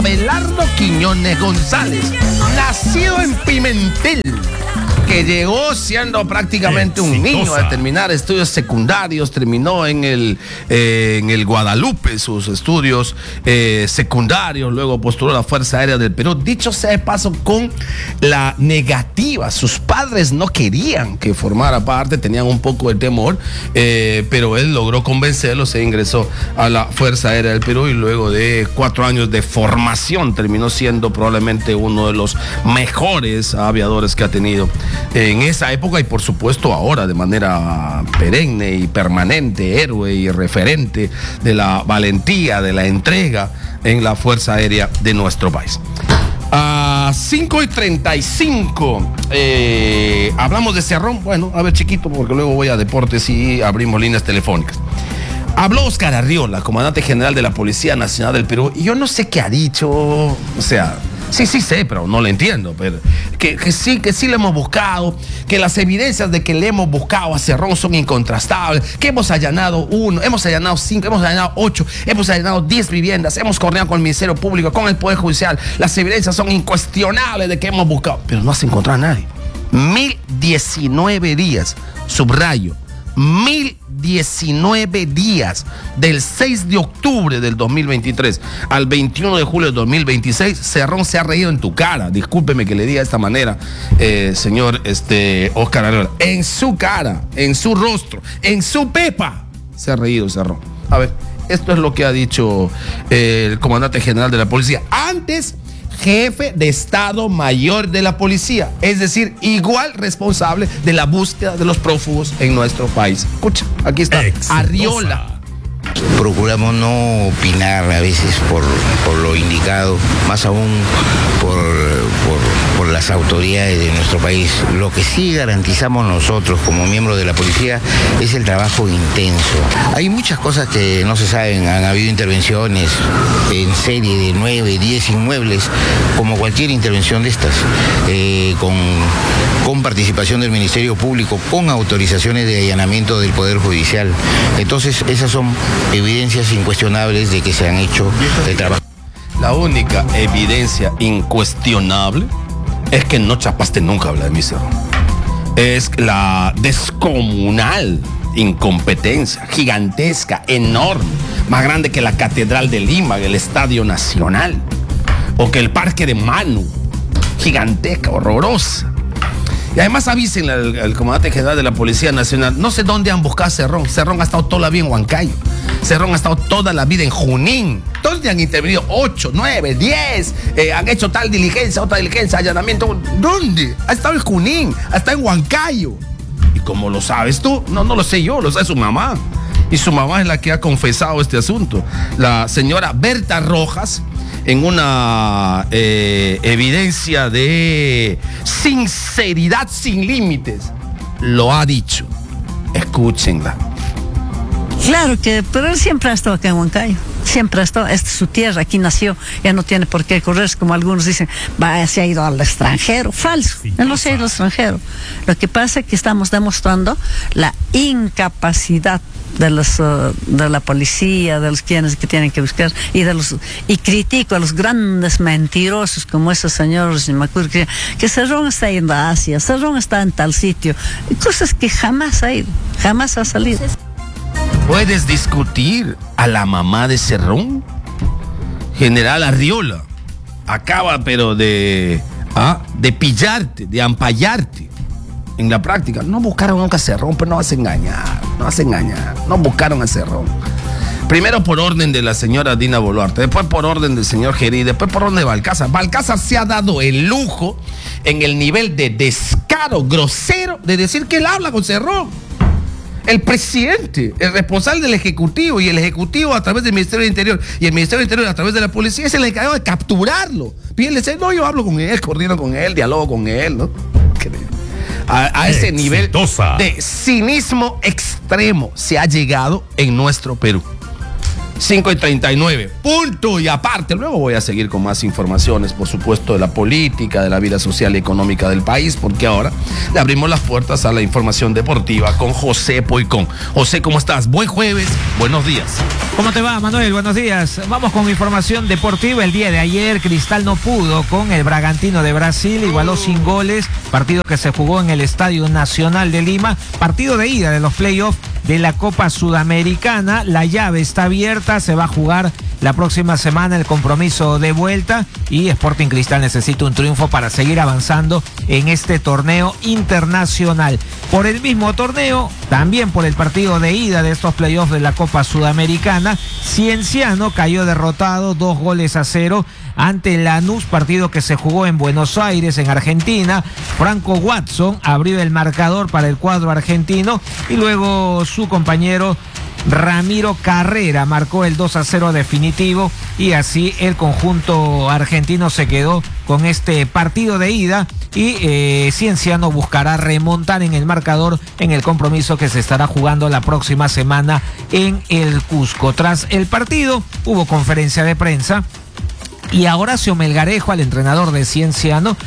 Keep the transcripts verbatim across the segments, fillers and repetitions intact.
Abelardo Quiñones González, nacido en Pimentel, que llegó siendo prácticamente un niño al terminar estudios secundarios, terminó en el, eh, en el Guadalupe sus estudios eh, secundarios, luego postuló a la Fuerza Aérea del Perú, dicho sea de paso con la negativa. Sus padres no querían que formara parte, tenían un poco de temor, eh, pero él logró convencerlos, se ingresó a la Fuerza Aérea del Perú y luego de cuatro años de formación terminó siendo probablemente uno de los mejores aviadores que ha tenido en esa época y por supuesto ahora de manera perenne y permanente, héroe y referente de la valentía, de la entrega en la Fuerza Aérea de nuestro país. A cinco y treinta y cinco, eh, hablamos de Cerrón. Bueno, a ver, chiquito, porque luego voy a deportes y abrimos líneas telefónicas. Habló Oscar Arriola, comandante general de la Policía Nacional del Perú, y yo no sé qué ha dicho, o sea, sí, sí sé, pero no lo entiendo, pero que, que sí, que sí le hemos buscado, que las evidencias de que le hemos buscado a Cerrón son incontrastables, que hemos allanado uno, hemos allanado cinco, hemos allanado ocho, hemos allanado diez viviendas, hemos coordinado con el Ministerio Público, con el Poder Judicial, las evidencias son incuestionables de que hemos buscado, pero no se encontró a nadie. Mil diecinueve días, subrayo, mil diecinueve días, del seis de octubre del dos mil veintitrés al veintiuno de julio del dos mil veintiséis, Cerrón se ha reído en tu cara. Discúlpeme que le diga de esta manera, eh, señor este, Oscar Arriola. En su cara, en su rostro, en su pepa, se ha reído Cerrón. A ver, esto es lo que ha dicho eh, el comandante general de la policía. Antes, jefe de Estado Mayor de la Policía, es decir, igual responsable de la búsqueda de los prófugos en nuestro país. Escucha, aquí está Exitosa. Arriola. Procuramos no opinar a veces por, por lo indicado, más aún por, por, por las autoridades de nuestro país. Lo que sí garantizamos nosotros como miembros de la policía es el trabajo intenso. Hay muchas cosas que no se saben, han habido intervenciones en serie de nueve, diez inmuebles, como cualquier intervención de estas, eh, con, con participación del Ministerio Público, con autorizaciones de allanamiento del Poder Judicial. Entonces, esas son evidencias incuestionables de que se han hecho el trabajo. La única evidencia incuestionable es que no chapaste nunca, Vladimir Cerrón. Es la descomunal incompetencia, gigantesca, enorme, más grande que la Catedral de Lima, el Estadio Nacional, o que el Parque de Manu, gigantesca, horrorosa. Y además avisen al, al comandante general de la Policía Nacional, no sé dónde han buscado a Cerrón. Cerrón ha estado toda la vida en Huancayo. Cerrón ha estado toda la vida en Junín. ¿Dónde han intervenido? Ocho, nueve, diez. Eh, han hecho tal diligencia, otra diligencia, allanamiento. ¿Dónde? Ha estado en Junín, ha estado en Huancayo. ¿Y cómo lo sabes tú? No, no lo sé yo, lo sabe su mamá. Y su mamá es la que ha confesado este asunto. La señora Berta Rojas, en una eh, evidencia de sinceridad sin límites, lo ha dicho. Escúchenla. Claro que, pero él siempre ha estado acá en Huancayo. Siempre ha estado, esta es su tierra, aquí nació, ya no tiene por qué correr, como algunos dicen, va, se ha ido al extranjero. Falso, él no se ha ido al extranjero. Lo que pasa es que estamos demostrando la incapacidad de los uh, de la policía, de los quienes que tienen que buscar, y de los y critico a los grandes mentirosos como ese señor, si me acuerdo, que, que Cerrón está yendo a Asia, Cerrón está en tal sitio, cosas que jamás ha ido, jamás ha salido. ¿Puedes discutir a la mamá de Cerrón? General Arriola acaba pero de, ¿ah? de pillarte, de ampallarte en la práctica. No buscaron nunca a Cerrón, pero no vas a engañar, no vas a engañar. No buscaron a Cerrón. Primero por orden de la señora Dina Boluarte, después por orden del señor Gerí, después por orden de Balcázar. Balcázar se ha dado el lujo en el nivel de descaro grosero de decir que él habla con Cerrón. El presidente, el responsable del Ejecutivo, y el Ejecutivo a través del Ministerio del Interior y el Ministerio del Interior a través de la policía es el encargado de capturarlo. Y él le dice, no, yo hablo con él, coordino con él, dialogo con él, ¿no? A, a ese nivel de cinismo extremo se ha llegado en nuestro Perú. cinco y treinta y nueve. Punto. Y aparte, luego voy a seguir con más informaciones, por supuesto, de la política, de la vida social y económica del país, porque ahora le abrimos las puertas a la información deportiva con José Poicón. José, ¿cómo estás? Buen jueves, buenos días. ¿Cómo te va, Manuel? Buenos días. Vamos con información deportiva. El día de ayer, Cristal no pudo con el Bragantino de Brasil, igualó sin goles, partido que se jugó en el Estadio Nacional de Lima, partido de ida de los playoffs de la Copa Sudamericana. La llave está abierta, se va a jugar la próxima semana el compromiso de vuelta y Sporting Cristal necesita un triunfo para seguir avanzando en este torneo internacional. Por el mismo torneo, también por el partido de ida de estos playoffs de la Copa Sudamericana, Cienciano cayó derrotado dos goles a cero ante Lanús, partido que se jugó en Buenos Aires, en Argentina. Franco Watson abrió el marcador para el cuadro argentino y luego su compañero Ramiro Carrera marcó el dos a cero definitivo y así el conjunto argentino se quedó con este partido de ida y eh, Cienciano buscará remontar en el marcador en el compromiso que se estará jugando la próxima semana en el Cusco. Tras el partido hubo conferencia de prensa y a Horacio Melgarejo, al entrenador de Cienciano,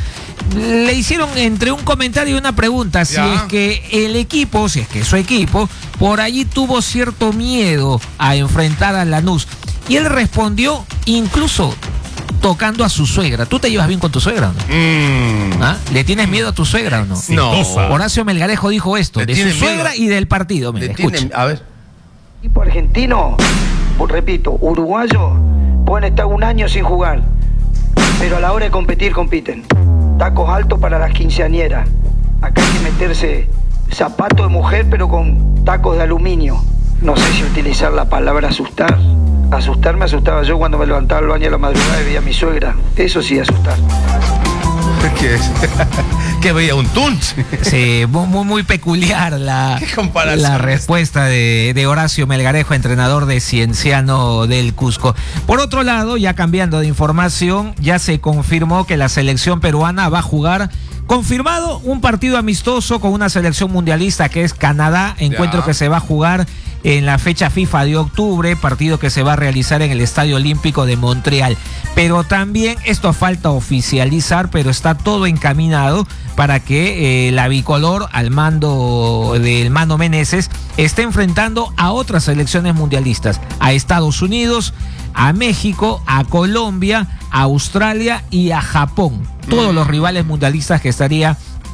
le hicieron entre un comentario y una pregunta si ya. es que el equipo, si es que su equipo, por allí tuvo cierto miedo a enfrentar a Lanús. Y él respondió incluso tocando a su suegra. ¿Tú te llevas bien con tu suegra o no? Mm. ¿Ah? ¿Le tienes miedo a tu suegra o no? No. Horacio Melgarejo dijo esto, de su suegra y del partido. Mira, escucha. A ver. Equipo argentino, pues repito, uruguayo, pueden estar un año sin jugar, pero a la hora de competir, compiten. Tacos altos para las quinceañeras. Acá hay que meterse zapato de mujer, pero con tacos de aluminio. No sé si utilizar la palabra asustar. Asustar me asustaba yo cuando me levantaba al baño a la madrugada y veía a mi suegra. Eso sí, asustar. ¿Qué es? Que veía un tunch. Sí, muy, muy peculiar la, ¿Qué comparación la es? respuesta de, de Horacio Melgarejo, entrenador de Cienciano del Cusco. Por otro lado, ya cambiando de información, ya se confirmó que la selección peruana va a jugar, confirmado, un partido amistoso con una selección mundialista que es Canadá, encuentro Ya. que se va a jugar en la fecha FIFA de octubre, partido que se va a realizar en el Estadio Olímpico de Montreal. Pero también esto falta oficializar, pero está todo encaminado para que eh, la bicolor, al mando del Mano Meneses, esté enfrentando a otras selecciones mundialistas, a Estados Unidos, a México, a Colombia, a Australia y a Japón. Todos los rivales mundialistas que estaría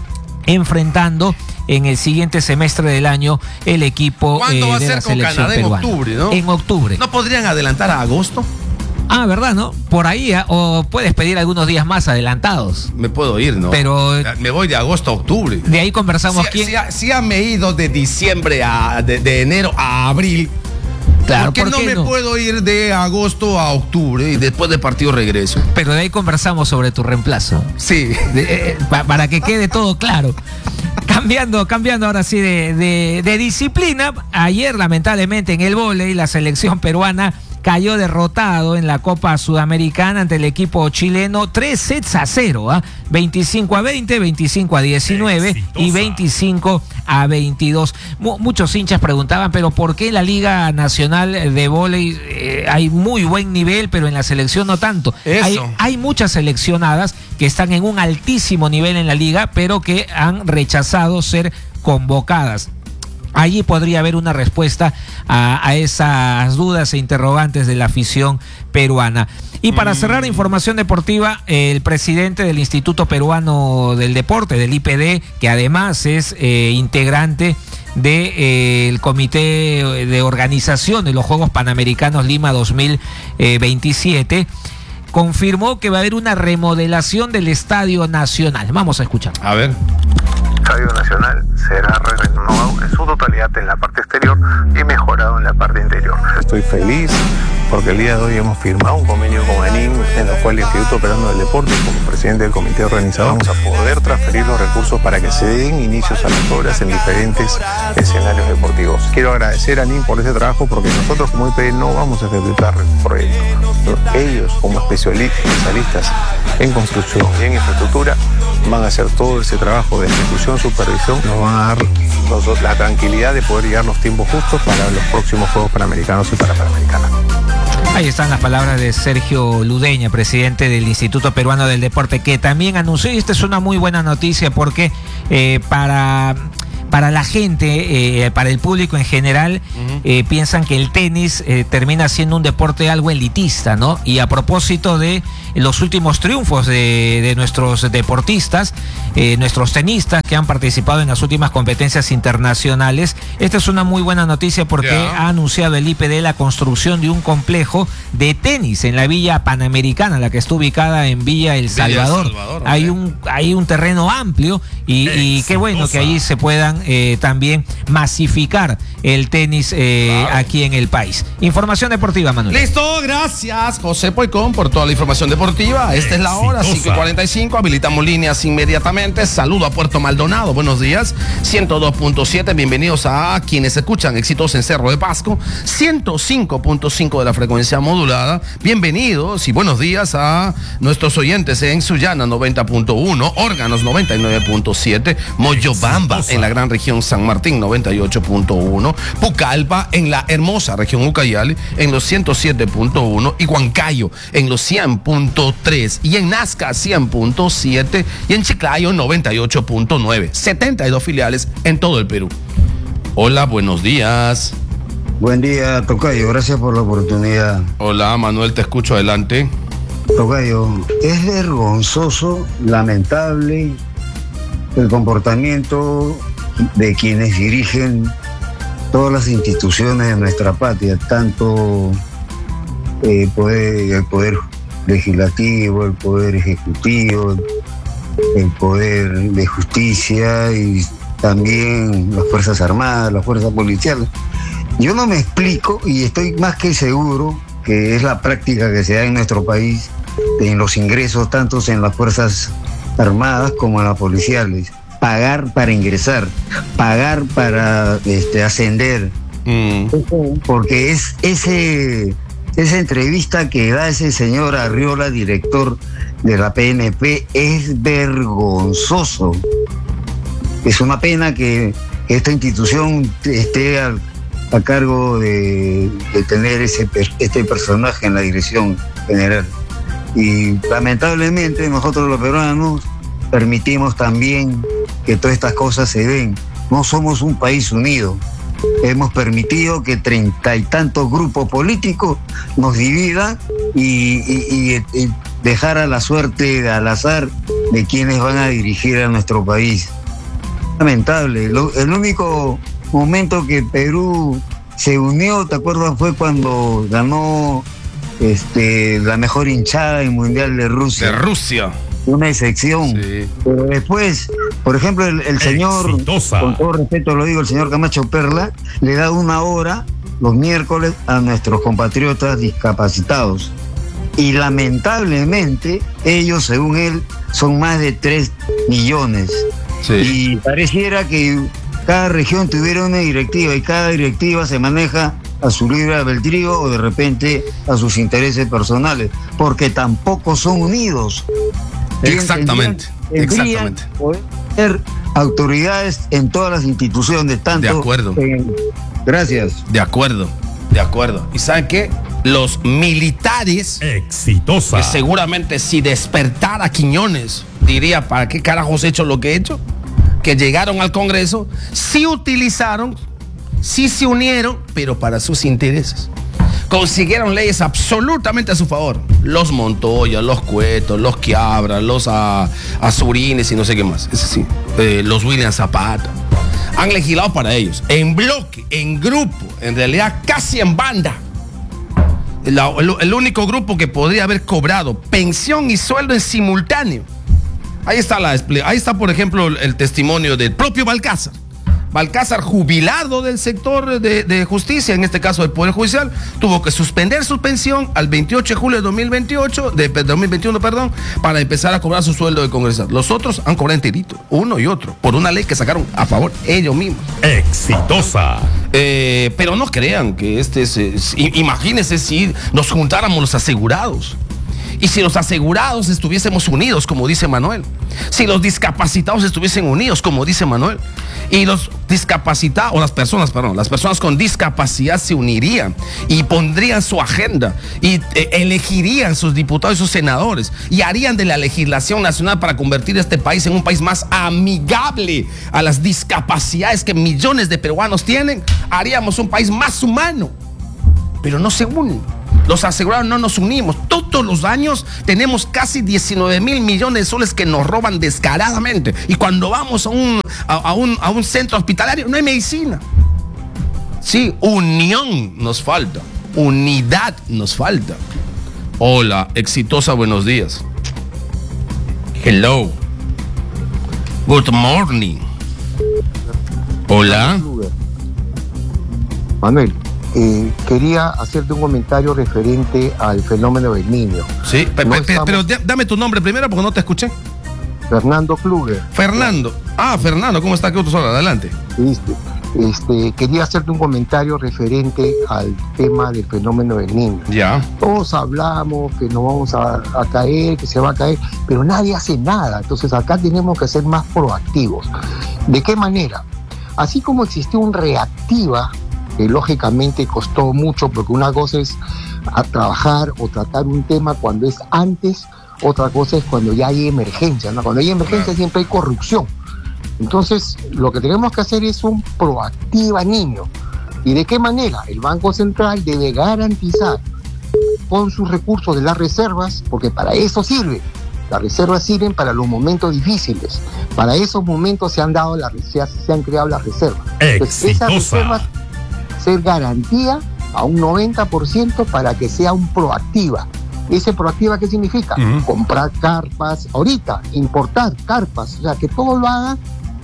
enfrentando en el siguiente semestre del año el equipo ¿Cuándo eh, va a de ser la con selección Canadá? En peruana. octubre, ¿no? En octubre. ¿No podrían adelantar a agosto? Ah, ¿verdad, no? Por ahí, ¿eh? O puedes pedir algunos días más adelantados. Me puedo ir, ¿no? Pero me voy de agosto a octubre. de ahí conversamos Si, quién. si, si ya me he ido de diciembre a de, de enero a abril. Claro, ¿Por qué ¿por no qué me no? puedo ir de agosto a octubre y después del partido regreso? Pero de ahí conversamos sobre tu reemplazo. Sí. De- eh, pa- para que quede todo claro. Cambiando, cambiando ahora sí de, de, de disciplina. Ayer, lamentablemente, en el vóley, la selección peruana cayó derrotado en la Copa Sudamericana ante el equipo chileno, tres sets a cero, ¿ah? veinticinco a veinte, veinticinco a diecinueve Exitosa. y veinticinco a veintidós. Mu- muchos hinchas preguntaban, pero ¿por qué en la Liga Nacional de Vóley eh, hay muy buen nivel, pero en la selección no tanto? Eso. Hay, hay muchas seleccionadas que están en un altísimo nivel en la liga, pero que han rechazado ser convocadas. Allí podría haber una respuesta a, a esas dudas e interrogantes de la afición peruana. Y para cerrar información deportiva, el presidente del Instituto Peruano del Deporte, del I P D, que además es eh, integrante del de, eh, Comité de Organización de los Juegos Panamericanos Lima dos mil veintisiete, confirmó que va a haber una remodelación del Estadio Nacional. Vamos a escuchar. A ver. Estadio Nacional será renovado en su totalidad en la parte exterior y mejorado en la parte interior. Estoy feliz porque el día de hoy hemos firmado un convenio con ANIM en el cual el Instituto Peruano del Deporte, como presidente del comité organizador, vamos a poder transferir los recursos para que se den inicios a las obras en diferentes escenarios deportivos. Quiero agradecer a ANIM por ese trabajo porque nosotros como I P D no vamos a ejecutar el proyecto. Ellos como especialistas en construcción y en infraestructura van a hacer todo ese trabajo de ejecución, supervisión, nos van a dar nosotros la tranquilidad de poder llegar los tiempos justos para los próximos Juegos Panamericanos y Parapanamericanos. Ahí están las palabras de Sergio Ludeña, presidente del Instituto Peruano del Deporte, que también anunció, y esta es una muy buena noticia porque eh, para... Para la gente, eh, para el público en general, uh-huh. eh, piensan que el tenis eh, termina siendo un deporte algo elitista, ¿no? Y a propósito de los últimos triunfos de, de nuestros deportistas, eh, nuestros tenistas que han participado en las últimas competencias internacionales, esta es una muy buena noticia porque yeah. ha anunciado el I P D la construcción de un complejo de tenis en la Villa Panamericana, la que está ubicada en Villa El Salvador. Villa El Salvador, hay, un, hay un terreno amplio y, y qué bueno que allí se puedan Eh, también masificar el tenis eh, claro. aquí en el país. Información deportiva, Manuel. Listo, gracias José Poicón por toda la información deportiva. Esta es la hora, cinco y cuarenta y cinco, habilitamos líneas inmediatamente. Saludo a Puerto Maldonado, buenos días, ciento dos punto siete, bienvenidos a quienes escuchan Exitosa en Cerro de Pasco, ciento cinco punto cinco de la frecuencia modulada, bienvenidos y buenos días a nuestros oyentes en Sullana noventa punto uno, Órganos noventa y nueve punto siete, Moyobamba en la gran región San Martín noventa y ocho punto uno, Pucallpa en la hermosa región Ucayali en los ciento siete punto uno y Huancayo en los cien punto tres y en Nazca cien punto siete y en Chiclayo noventa y ocho punto nueve, setenta y dos filiales en todo el Perú. Hola, buenos días. Buen día, Tocayo, gracias por la oportunidad. Hola, Manuel, te escucho, adelante. Tocayo, es vergonzoso, lamentable el comportamiento de quienes dirigen todas las instituciones de nuestra patria, tanto eh, poder, el poder legislativo, el poder ejecutivo, el poder de justicia y también las Fuerzas Armadas, las Fuerzas Policiales. Yo no me explico, y estoy más que seguro que es la práctica que se da en nuestro país, en los ingresos, tanto en las Fuerzas Armadas como en las policiales. Pagar para ingresar, pagar para este, ascender. Mm. Porque es ese, esa entrevista que da ese señor Arriola, director de la P N P, es vergonzoso. Es una pena que esta institución esté a, a cargo de, de tener ese, este personaje en la dirección general. Y lamentablemente nosotros los peruanos permitimos también que todas estas cosas se den. No somos un país unido. Hemos permitido que treinta y tantos grupos políticos nos dividan y, y, y, y dejar a la suerte, al azar, de quienes van a dirigir a nuestro país. Lamentable. Lo, el único momento que Perú se unió, ¿te acuerdas? Fue cuando ganó este, la mejor hinchada en Mundial de Rusia. De Rusia. Una excepción. Sí. Pero después, por ejemplo, el, el señor, Exitosa. Con todo respeto lo digo, el señor Camacho Perla, le da una hora los miércoles a nuestros compatriotas discapacitados. Y lamentablemente, ellos, según él, son más de tres millones. Sí. Y pareciera que cada región tuviera una directiva y cada directiva se maneja a su libre albedrío o de repente a sus intereses personales, porque tampoco son unidos. Exactamente, tendrían, exactamente. Poder ser autoridades en todas las instituciones, tanto. De acuerdo. En... Gracias. De acuerdo, de acuerdo. ¿Y saben qué? Los militares. Exitosa. Que seguramente si despertara Quiñones, diría, ¿para qué carajos he hecho lo que he hecho? Que llegaron al Congreso, sí utilizaron, sí se unieron, pero para sus intereses. Consiguieron leyes absolutamente a su favor. Los Montoya, los Cuetos, los Quiabra, los a, Azurines y no sé qué más. Es así. Eh, los William Zapata. Han legislado para ellos. En bloque, en grupo, en realidad casi en banda. El, el, el único grupo que podría haber cobrado pensión y sueldo en simultáneo. Ahí está, la, ahí está, por ejemplo, el testimonio del propio Balcázar. Balcázar, jubilado del sector de, de justicia, en este caso del Poder Judicial, tuvo que suspender su pensión al veintiocho de julio de dos mil veintiocho, de dos mil veintiuno, perdón, para empezar a cobrar su sueldo de congresal. Los otros han cobrado enterito, uno y otro, por una ley que sacaron a favor ellos mismos. Exitosa. Eh, pero no crean que este es, es imagínense si nos juntáramos los asegurados Y si los asegurados estuviésemos unidos, como dice Manuel. Si los discapacitados estuviesen unidos, como dice Manuel. Y los discapacitados, o las personas, perdón, las personas con discapacidad se unirían y pondrían su agenda y eh, elegirían sus diputados y sus senadores y harían de la legislación nacional para convertir este país en un país más amigable a las discapacidades que millones de peruanos tienen. Haríamos un país más humano. Pero no se unen. Los asegurados no nos unimos. Todos los años tenemos casi diecinueve mil millones de soles que nos roban descaradamente. Y cuando vamos a un, a, a un, a un centro hospitalario no hay medicina. Sí, unión nos falta. Unidad nos falta. Hola, exitosa, buenos días. Hello. Good morning. Hola. Manuel. Eh, quería hacerte un comentario referente al fenómeno del Niño. Sí, pe, no pe, estamos... pero dame tu nombre primero porque no te escuché. Fernando Kluger. Fernando. Ah, Fernando, ¿cómo está? ¿Qué otro solo? Adelante. Este, este, quería hacerte un comentario referente al tema del fenómeno del Niño. Ya. Todos hablamos que nos vamos a, a caer, que se va a caer, pero nadie hace nada. Entonces acá tenemos que ser más proactivos. ¿De qué manera? Así como existió un reactiva, que lógicamente costó mucho, porque una cosa es a trabajar o tratar un tema cuando es antes, otra cosa es cuando ya hay emergencia, ¿no? Cuando hay emergencia siempre hay corrupción. Entonces, lo que tenemos que hacer es un proactiva niño. ¿Y de qué manera? El Banco Central debe garantizar con sus recursos de las reservas, porque para eso sirve. Las reservas sirven para los momentos difíciles. Para esos momentos se han dado las, se, se han creado las reservas. Entonces, esas reservas ser garantía a un noventa por ciento para que sea un proactiva. ¿Ese proactiva qué significa? Uh-huh. Comprar carpas, ahorita, importar carpas, o sea, que todo lo haga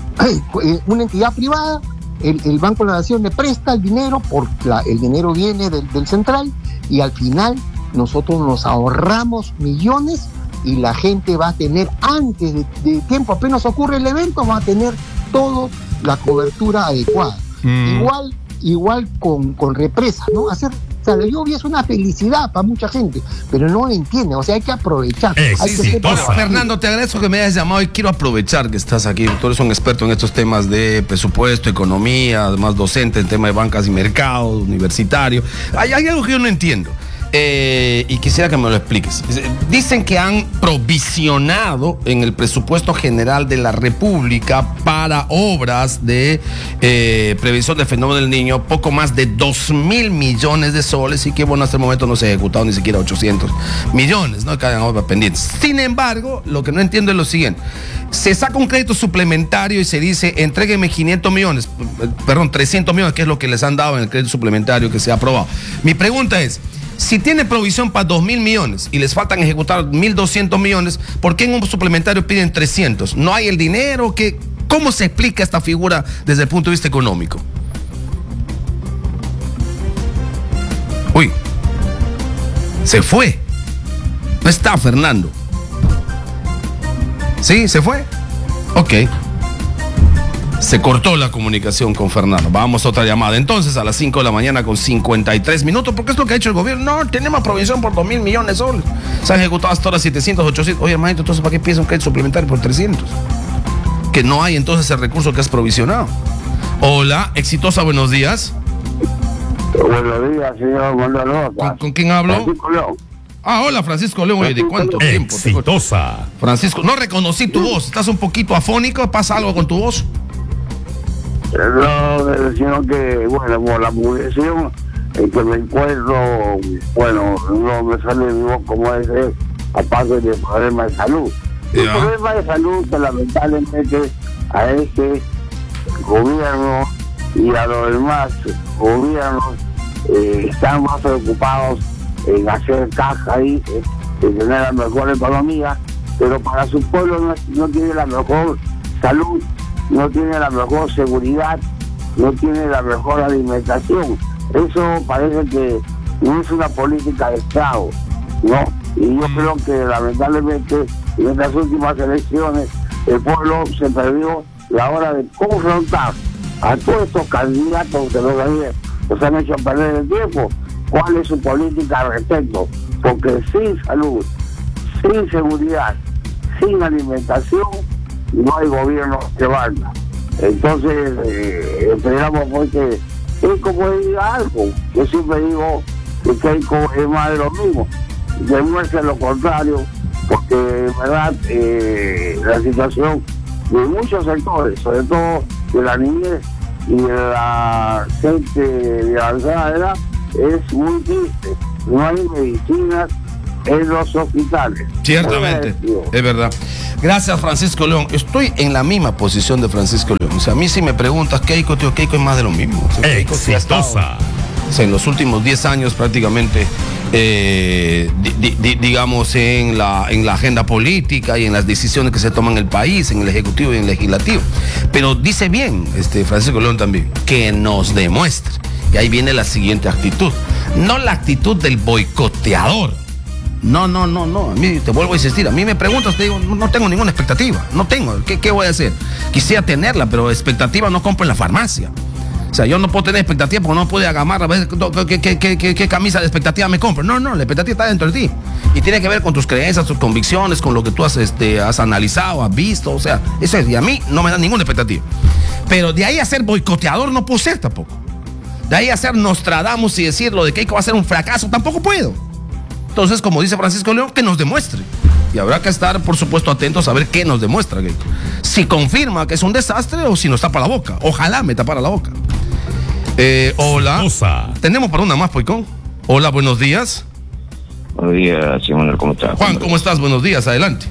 una entidad privada, el, el Banco de la Nación le presta el dinero, porque la, el dinero viene del, del central, y al final nosotros nos ahorramos millones y la gente va a tener, antes de, de tiempo, apenas ocurre el evento, va a tener toda la cobertura adecuada. Uh-huh. Igual Igual con, con represas, ¿no? Hacer, o sea, la lluvia es una felicidad para mucha gente, pero no lo entiende, o sea, hay que aprovechar. Eh, hay sí, que sí, bueno, Fernando, te agradezco que me hayas llamado y quiero aprovechar que estás aquí. Tú eres un experto en estos temas de presupuesto, economía, además docente en temas de bancas y mercados, universitario. Hay, hay algo que yo no entiendo. Eh, y quisiera que me lo expliques. Dicen que han provisionado en el presupuesto general de la República para obras de eh, prevención del fenómeno del niño poco más de dos mil millones de soles, y que bueno, hasta el momento no se ha ejecutado ni siquiera ochocientos millones, ¿no? Que hayan obras pendientes. Sin embargo, lo que no entiendo es lo siguiente: se saca un crédito suplementario y se dice, entrégueme quinientos millones, perdón, trescientos millones, que es lo que les han dado en el crédito suplementario que se ha aprobado. Mi pregunta es, si tiene provisión para dos mil millones y les faltan ejecutar mil doscientos millones, ¿por qué en un suplementario piden trescientos? ¿No hay el dinero? ¿Qué, ¿Cómo se explica esta figura desde el punto de vista económico? Uy, se fue. No está Fernando. ¿Sí? ¿Se fue? Ok. Se cortó la comunicación con Fernando. Vamos a otra llamada. Entonces, a las cinco de la mañana con cincuenta y tres minutos, porque es lo que ha hecho el gobierno. No, tenemos provisión por dos mil millones de soles. Se han ejecutado hasta ahora setecientos, ochocientos. Oye, hermanito, entonces, ¿para qué piensa un crédito suplementario por trescientos? Que no hay entonces el recurso que has provisionado. Hola, exitosa, buenos días. Buenos días, señor Manuel. ¿Con, ¿Con quién hablo? Francisco León. Ah, hola, Francisco León. Oye, ¿de cuánto tiempo? Exitosa. Francisco, no reconocí tu voz. ¿Estás un poquito afónico? ¿Pasa algo con tu voz? No, sino que, bueno, por la publicación en que me encuentro, bueno, no me sale mi voz como ese, aparte del problema de salud. El yeah. problema de salud que lamentablemente a este gobierno y a los demás gobiernos eh, están más preocupados en hacer caja ahí, eh, en tener la mejor economía, pero para su pueblo no, no tiene la mejor salud, no tiene la mejor seguridad, no tiene la mejor alimentación. Eso parece que no es una política de Estado, ¿no? Y yo creo que lamentablemente en estas últimas elecciones el pueblo se perdió la hora de confrontar a todos estos candidatos que nos, nos han hecho perder el tiempo. ¿Cuál es su política al respecto? Porque sin salud, sin seguridad, sin alimentación, no hay gobierno que valga. Entonces, eh, esperamos porque es como diga algo. Yo siempre digo que Keiko es más de lo mismo. Demuestra lo contrario, porque en verdad eh, la situación de muchos sectores, sobre todo de la niñez y de la gente de avanzada edad, es muy triste. No hay medicinas en los hospitales. Ciertamente, es verdad. Gracias, Francisco León. Estoy en la misma posición de Francisco León. O sea, a mí si me preguntas, Keiko, tío, Keiko es más de lo mismo. O sea, Keiko sí ha estado, o sea, en los últimos diez años prácticamente, eh, di, di, digamos, en la, en la agenda política y en las decisiones que se toman en el país, en el Ejecutivo y en el Legislativo. Pero dice bien, este, Francisco León también, que nos demuestre. Y ahí viene la siguiente actitud. No la actitud del boicoteador. No, no, no, no. A mí te vuelvo a insistir. A mí me preguntas, te digo, no tengo ninguna expectativa. No tengo. ¿Qué, qué voy a hacer? Quisiera tenerla, pero expectativa no compro en la farmacia. O sea, yo no puedo tener expectativa porque no puedo agamar a ver qué, qué, qué, qué, qué camisa de expectativa me compro. No, no, la expectativa está dentro de ti. Y tiene que ver con tus creencias, tus convicciones, con lo que tú has, este, has analizado, has visto. O sea, eso es. Y a mí no me da ninguna expectativa. Pero de ahí a ser boicoteador no puedo ser tampoco. De ahí a ser Nostradamus y decir lo de Keiko va a ser un fracaso, tampoco puedo. Entonces, como dice Francisco León, que nos demuestre. Y habrá que estar, por supuesto, atentos a ver qué nos demuestra Keiko. Si confirma que es un desastre o si nos tapa la boca. Ojalá me tapara la boca. Eh, hola. Tenemos para una más, Poicón. Hola, buenos días. Buenos días, Simón, ¿cómo estás? Juan, ¿cómo estás? Buenos días, adelante.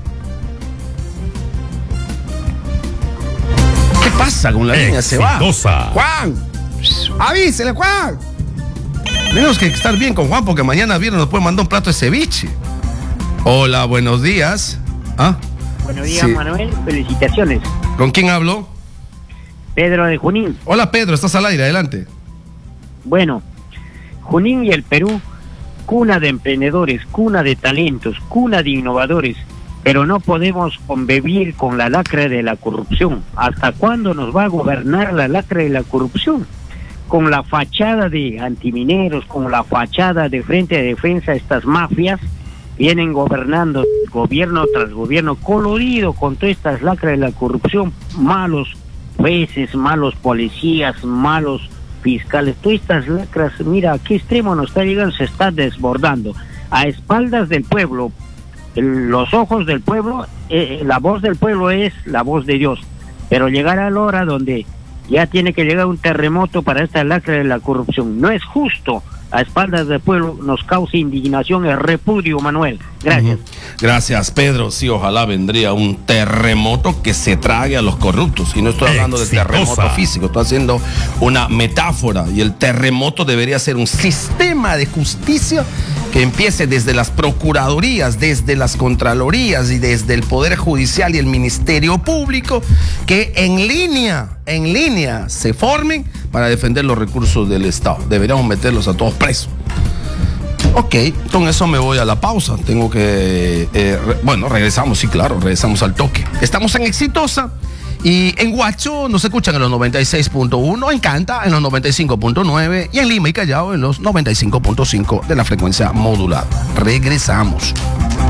¿Qué pasa con la línea? Se va. Juan, avísele, Juan. Tenemos que estar bien con Juan porque mañana viernes nos puede mandar un plato de ceviche. Hola, buenos días. ¿Ah? Buenos días, sí. Manuel, felicitaciones. ¿Con quién hablo? Pedro de Junín. Hola, Pedro, estás al aire, adelante. Bueno, Junín y el Perú, cuna de emprendedores, cuna de talentos, cuna de innovadores, pero no podemos convivir con la lacra de la corrupción. ¿Hasta cuándo nos va a gobernar la lacra de la corrupción? Con la fachada de antimineros, con la fachada de Frente de Defensa, estas mafias vienen gobernando gobierno tras gobierno, colorido con todas estas lacras de la corrupción, malos jueces, malos policías, malos fiscales, todas estas lacras, mira a qué extremo nos está llegando, se está desbordando, a espaldas del pueblo, los ojos del pueblo, eh, la voz del pueblo es la voz de Dios, pero llegar a la hora donde ya tiene que llegar un terremoto para esta lacra de la corrupción. No es justo. A espaldas del pueblo nos causa indignación y repudio, Manuel. Gracias. Uh-huh. Gracias, Pedro. Sí, ojalá vendría un terremoto que se trague a los corruptos. Y no estoy hablando Exitosa. de terremoto físico, estoy haciendo una metáfora. Y el terremoto debería ser un sistema de justicia que empiece desde las procuradurías, desde las contralorías y desde el Poder Judicial y el Ministerio Público, que en línea, en línea se formen para defender los recursos del Estado. Deberíamos meterlos a todos presos. Ok, con eso me voy a la pausa. Tengo que, eh, re, bueno, regresamos, sí, claro, regresamos al toque. Estamos en Exitosa. Y en Huacho nos escuchan en los noventa y seis punto uno, en Canta en los noventa y cinco punto nueve y en Lima y Callao en los noventa y cinco punto cinco de la frecuencia modulada. Regresamos.